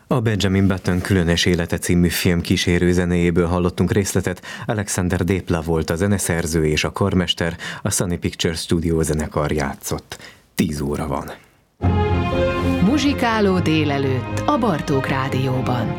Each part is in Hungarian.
A Benjamin Button Különös élete című film kísérő zenéjéből hallottunk részletet. Alexander Desplat volt a zeneszerző és a karmester, a Sony Pictures Studio zenekar játszott. 10 óra van. Muzsikáló délelőtt a Bartók Rádióban.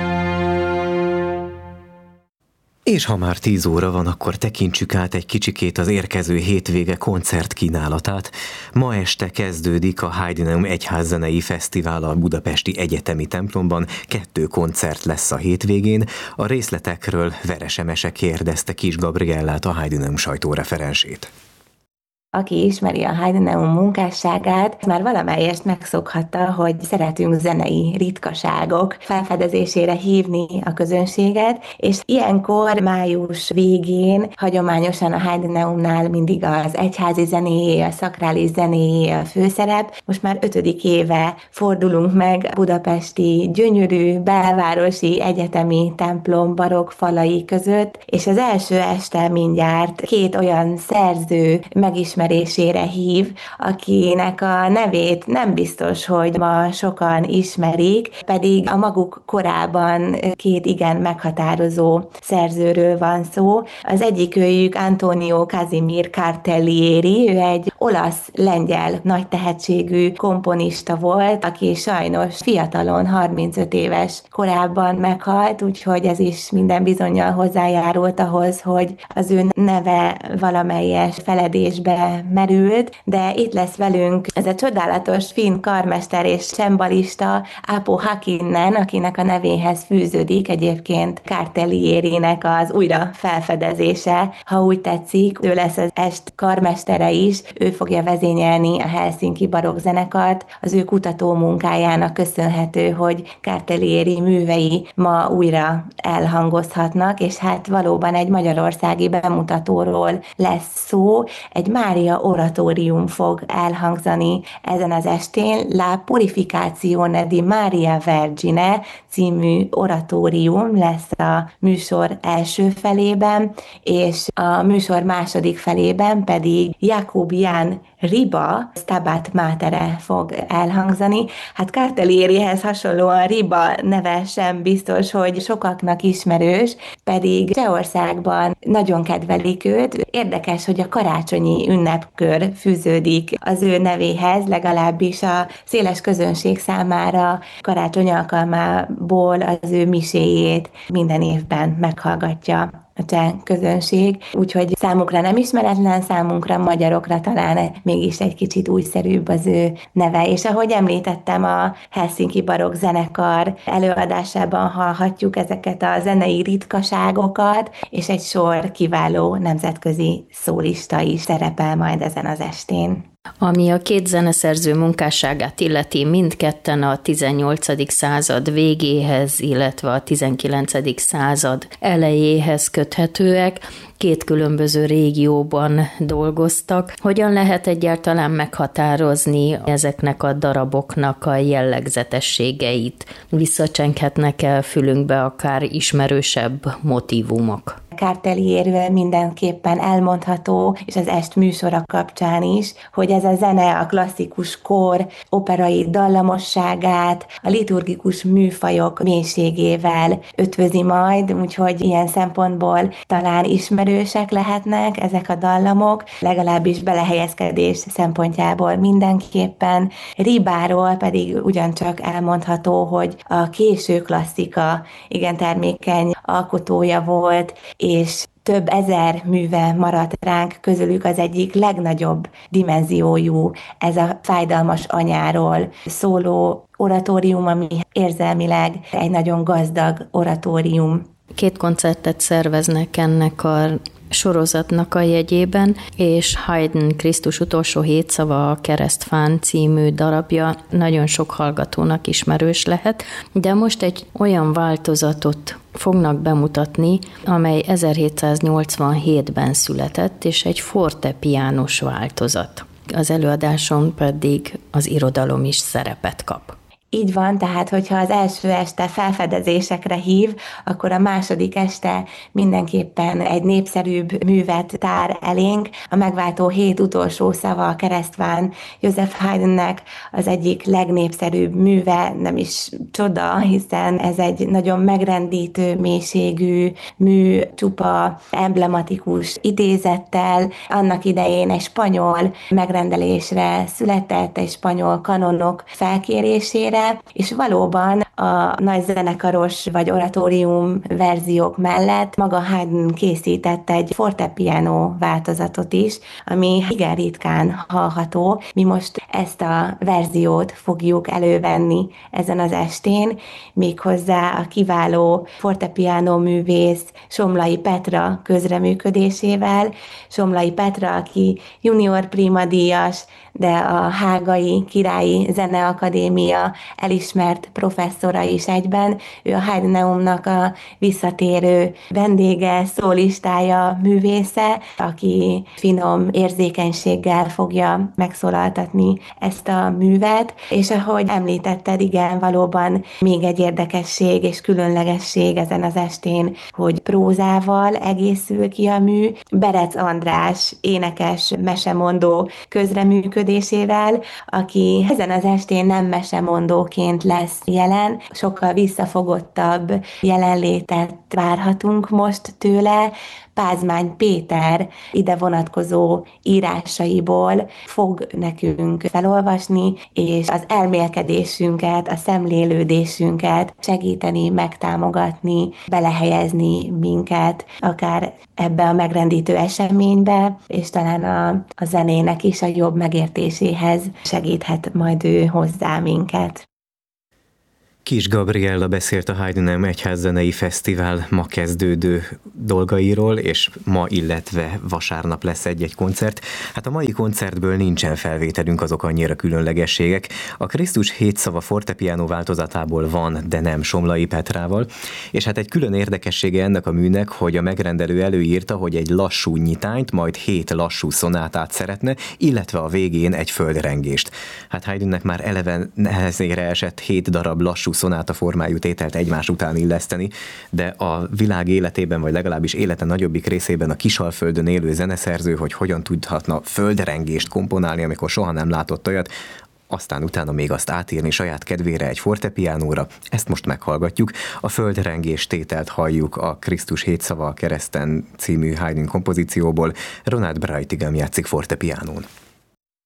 És ha már 10 óra van, akkor tekintsük át egy kicsikét az érkező hétvége koncertkínálatát. Ma este kezdődik a Heideneum Egyházzenei Fesztivál a Budapesti Egyetemi Templomban. 2 koncert lesz a hétvégén. A részletekről Veres Emese kérdezte Kis Gabriellát, a Heideneum sajtóreferensét. Aki ismeri a Heideneum munkásságát, már valamelyest megszokhatta, hogy szeretünk zenei ritkaságok felfedezésére hívni a közönséget, és ilyenkor május végén hagyományosan a Heideneumnál mindig az egyházi zenéjé, a szakrális zenéjé a főszerep. Most már 5. éve fordulunk meg budapesti gyönyörű belvárosi egyetemi templom barokk falai között, és az első este mindjárt 2 olyan szerző megismerésére hív, akinek a nevét nem biztos, hogy ma sokan ismerik, pedig a maguk korában 2 igen meghatározó szerzőről van szó. Az egyikőjük Antonio Casimir Cartellieri, ő egy olasz-lengyel nagy tehetségű komponista volt, aki sajnos fiatalon, 35 éves korában meghalt, úgyhogy ez is minden bizonnyal hozzájárult ahhoz, hogy az ő neve valamelyes feledésbe merült, de itt lesz velünk ez a csodálatos finn karmester és csembalista Aapo Häkkinen, akinek a nevéhez fűződik egyébként Cartellierinek az újra felfedezése, ha úgy tetszik. Ő lesz az est karmestere is, ő fogja vezényelni a Helsinki barokk zenekart. Az ő kutató munkájának köszönhető, hogy Cartellieri művei ma újra elhangozhatnak, és hát valóban egy magyarországi bemutatóról lesz szó. Egy Mária oratórium fog elhangzani ezen az estén. La Purificazione di Maria Vergine című oratórium lesz a műsor első felében, és a műsor második felében pedig Jakub Jan Riba Stabat Matere fog elhangzani. Hát Cartellierihez hasonlóan Riba neve sem biztos, hogy sokaknak ismerős, pedig Csehországban nagyon kedvelik őt. Érdekes, hogy a karácsonyi ünnepkör fűződik az ő nevéhez, legalábbis a széles közönség számára karácsony alkalmából az ő miséjét minden évben meghallgatja a cseh közönség, úgyhogy számukra nem ismeretlen, számunkra, magyarokra talán mégis egy kicsit újszerűbb az ő neve. És ahogy említettem, a Helsinki barokk zenekar előadásában hallhatjuk ezeket a zenei ritkaságokat, és egy sor kiváló nemzetközi szólista is szerepel majd ezen az estén. Ami a 2 zeneszerző munkásságát illeti, mindketten a 18. század végéhez, illetve a 19. század elejéhez köthetőek, 2 különböző régióban dolgoztak. Hogyan lehet egyáltalán meghatározni ezeknek a daraboknak a jellegzetességeit? Visszacsenghetnek el fülünkbe akár ismerősebb motívumok? Cartellieréről mindenképpen elmondható, és az est műsora kapcsán is, hogy ez a zene a klasszikus kor operai dallamosságát, a liturgikus műfajok mélységével ötvözi majd, úgyhogy ilyen szempontból talán ismerősek lehetnek ezek a dallamok, legalábbis belehelyezkedés szempontjából mindenképpen. Ribáról pedig ugyancsak elmondható, hogy a késő klasszika igen termékeny alkotója volt, és több ezer műve maradt ránk, közülük az egyik legnagyobb dimenziójú, ez a Fájdalmas anyáról szóló oratórium, ami érzelmileg egy nagyon gazdag oratórium. 2 koncertet szerveznek ennek a sorozatnak a jegyében, és Haydn Krisztus utolsó hétszava, a Keresztfán című darabja nagyon sok hallgatónak ismerős lehet, de most egy olyan változatot fognak bemutatni, amely 1787-ben született, és egy fortepiános változat. Az előadáson pedig az irodalom is szerepet kap. Így van, tehát hogyha az első este felfedezésekre hív, akkor a második este mindenképpen egy népszerűbb művet tár elénk. A Megváltó 7 utolsó szava, a Keresztván Joseph Haydnnek az egyik legnépszerűbb műve, nem is csoda, hiszen ez egy nagyon megrendítő mélységű mű, csupa emblematikus idézettel. Annak idején egy spanyol megrendelésre született, egy spanyol kanonok felkérésére, és valóban a nagy zenekaros vagy oratórium verziók mellett maga Haydn készített egy fortepiano változatot is, ami igen ritkán hallható. Mi most ezt a verziót fogjuk elővenni ezen az estén, méghozzá a kiváló fortepiano művész Somlai Petra közreműködésével. Somlai Petra, aki junior primadíjas, de a Hágai Királyi Zeneakadémia elismert professzora is egyben. Ő a Haydneumnak a visszatérő vendége, szólistája, művésze, aki finom érzékenységgel fogja megszólaltatni ezt a művet, és ahogy említetted, igen, valóban még egy érdekesség és különlegesség ezen az estén, hogy prózával egészül ki a mű. Berec András énekes, mesemondó közreműködésével, aki ezen az estén nem mesemondóként lesz jelen, sokkal visszafogottabb jelenlétet várhatunk most tőle. Pázmány Péter ide vonatkozó írásaiból fog nekünk felolvasni, és az elmélkedésünket, a szemlélődésünket segíteni, megtámogatni, belehelyezni minket, akár ebbe a megrendítő eseménybe, és talán a zenének is a jobb megértéséhez segíthet majd ő hozzá minket. Kis Gabriella beszélt a Heidenheim Egyházzenei Fesztivál ma kezdődő dolgairól, és ma, illetve vasárnap lesz egy-egy koncert. Hát a mai koncertből nincsen felvételünk, azok annyira különlegességek. A Krisztus 7 szava fortepiano változatából van, de nem Somlai Petrával. És hát egy külön érdekessége ennek a műnek, hogy a megrendelő előírta, hogy egy lassú nyitányt, majd 7 lassú szonátát szeretne, illetve a végén egy földrengést. Hát Haydnnek már eleve nehezére esett 7 darab lassú szonáta formájú tételt egymás után illeszteni, de a világ életében, vagy legalábbis élete nagyobbik részében a Kisalföldön élő zeneszerző, hogy hogyan tudhatna földrengést komponálni, amikor soha nem látott olyat, aztán utána még azt átírni saját kedvére egy fortepiánóra, ezt most meghallgatjuk. A földrengés tételt halljuk a Krisztus 7 szava a kereszten című Haydn kompozícióból. Ronald Breutigam játszik fortepiánón.